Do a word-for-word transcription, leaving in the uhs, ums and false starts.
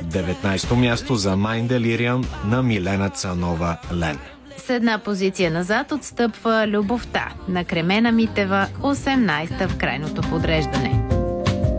деветнайсето място за Mind Delirium на Милена Цанова Лен. С една позиция назад отстъпва Любовта на Кремена Митева, осемнайсета в крайното подреждане.